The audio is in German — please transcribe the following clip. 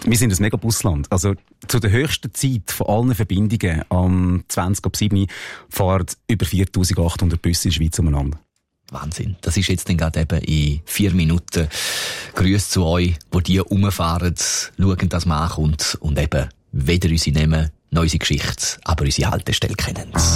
Wir sind ein Megabusland. Also, zu der höchsten Zeit von allen Verbindungen am 20:07 fahren über 4'800 Busse in der Schweiz umeinander. Wahnsinn. Das ist jetzt dann gerade eben in 4 Minuten. Grüße zu euch, die rumfahren, schauen, dass man ankommt und eben weder unsere Namen noch unsere Geschichte, aber unsere Haltestelle kennen.